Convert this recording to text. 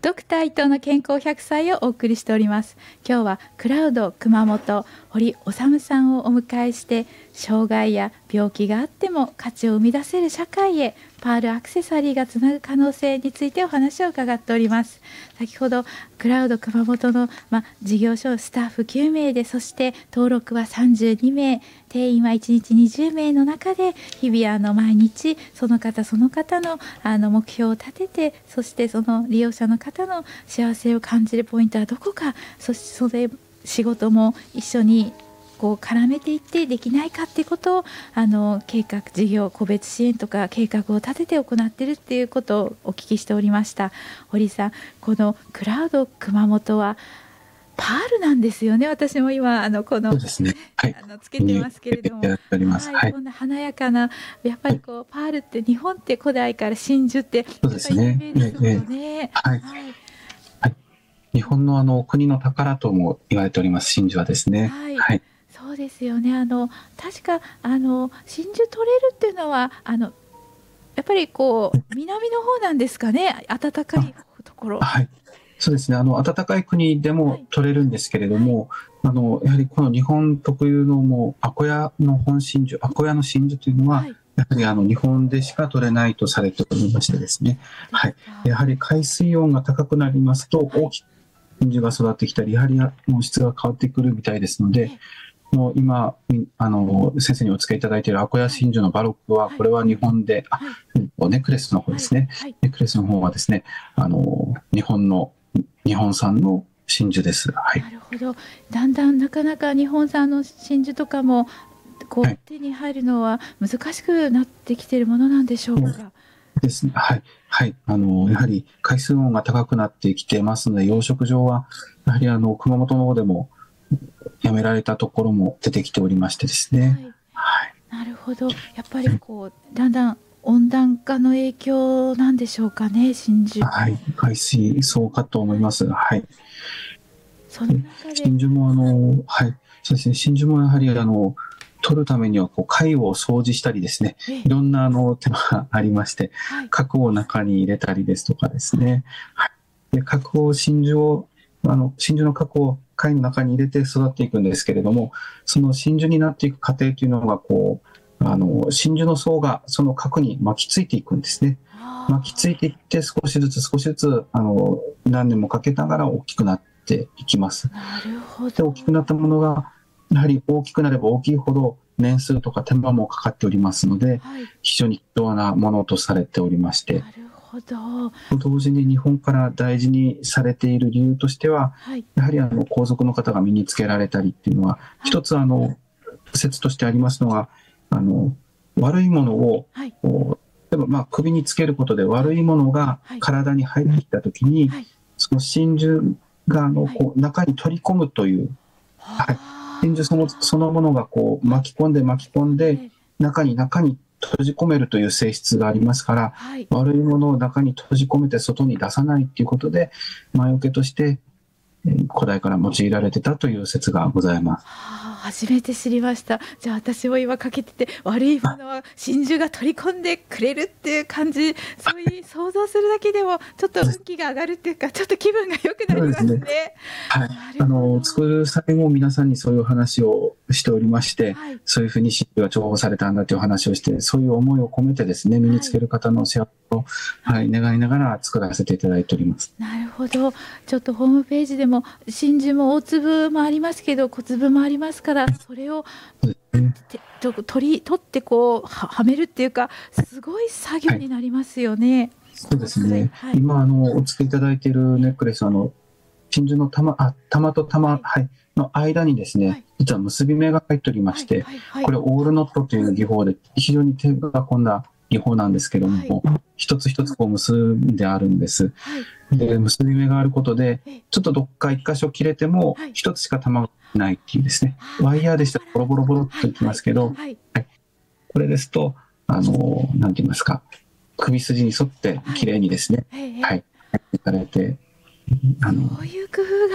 ドクター伊藤の健康100歳をお送りしております。今日はクラウド熊本堀治さんをお迎えして、障害や病気があっても価値を生み出せる社会へパールアクセサリーがつなぐ可能性についてお話を伺っております。先ほどクラウド熊本の、事業所スタッフ9名で、そして登録は32名、定員は1日20名の中で、日々毎日その方その方の目標を立てて、そしてその利用者の方の幸せを感じるポイントはどこか、そしてそれ仕事も一緒に絡めていってできないかっていうことを計画事業個別支援とか計画を立てて行っているっていうことをお聞きしておりました。堀さん、このクラウド熊本はパールなんですよね。私も今この、 そうですね。はい。 つけてますけれども、 やっております。はい。 こんな華やかな、やっぱりパールって日本って古代から真珠ってやっそうぱり有ですね。 名ですもんね。 はい。はい。日本の国の宝とも言われております、真珠はですね。 はい。 はい。 そうですよね。確か真珠取れるっていうのはやっぱり南の方なんですかね。暖かいところ。 はい。そうですね。暖かい国でも取れるんですけれども、やはりこの日本特有のアコヤの本真珠、アコヤの真珠というのは、やはり日本でしか取れないとされておりましてですね。はい。やはり海水温が高くなりますと、大きく真珠が育ってきたり、やはり質が変わってくるみたいですので、もう今先生にお付けいただいているアコヤ真珠のバロックは、これは日本で、ネックレスの方ですね。ネックレスの方はですね、日本産の真珠です。はい。 なるほど。だんだんなかなか日本産の真珠とかも手に入るのは難しくなってきているものなんでしょうか。 ですね。はい。はい。やはり海水温が高くなってきてますので、養殖場はやはり熊本の方でもやめられたところも出てきておりましてですね。はい。 なるほど。やっぱりだんだん温暖化の影響なんでしょうかね、真珠。 はい。海水そうかと思います。はい。 その中で真珠もはい。そうですね。真珠もやはり取るためには貝を掃除したりですね、いろんな手間がありまして、核を中に入れたりですとかですね、はい、で真珠の核を貝の中に入れて育っていくんですけれども、その真珠になっていく過程というのが真珠の層がその核に巻きついていくんですね。巻きついていって少しずつ何年もかけながら大きくなっていきます。 なるほど。 で大きくなったものがやはり大きくなれば大きいほど年数とか手間もかかっておりますので、非常に貴重なものとされておりまして、 なるほど。 同時に日本から大事にされている理由としては、やはり皇族の方が身につけられたりっていうのは、一つ説としてありますのは、悪いものを例えば首につけることで悪いものが体に入ってきたときに、その真珠が中に取り込むという、真珠そのものが巻き込んで中に閉じ込めるという性質がありますから、悪いものを中に閉じ込めて外に出さないということで、魔除けとして古代から用いられてたという説がございます。 初めて知りました。じゃあ私も今かけてて、悪いものは真珠が取り込んでくれるっていう感じ、そういう想像するだけでもちょっと運気が上がるっていうか、ちょっと気分が良くなりますね。 はい。作る際も皆さんにそういう話をしておりまして、そういうふうに真珠が重宝されたんだという話をして、そういう思いを込めてですね、身につける方の幸せを、願いながら作らせていただいております。 なるほど。ちょっとホームページでも真珠も大粒もありますけど小粒もありますから、それを取ってはめるっていうか、すごい作業になりますよね。 そうですね。今お付けいただいているネックレス、真珠の玉と玉、の間にですね、実は結び目が入っておりまして、これオールノットという技法で非常に手が込んだ技法なんですけども、一つ一つ結んであるんです。で結び目があることで、ちょっとどっか一箇所切れても一つしか玉がないっていうですね、ワイヤーでしたらボロボロボロっといきますけど、これですとなんて言いますか、首筋に沿って綺麗にですね、入っていかれて、 そういう工夫が